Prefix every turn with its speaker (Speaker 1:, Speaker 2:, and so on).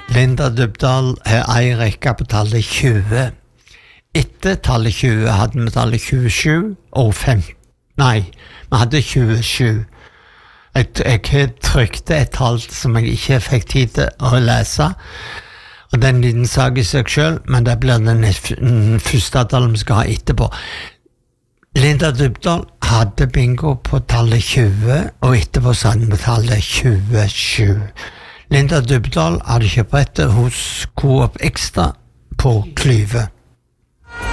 Speaker 1: Linda Dybdahl ei rekke på tallet 20. Etter tallet 20 hadde vi tallet 27 og 5. Nei, vi hadde 27. Jeg trykte et tall som jeg ikke fikk tid til å lese. Og den liten sak i seg selv, men det blir den første tallet vi skal ha etterpå. Linda Dybdahl hadde bingo på tallet 20, og etterpå så hadde vi tallet 27. Linda Dybdahl hadde kjøpt brettet hos Coop Extra på Klyve.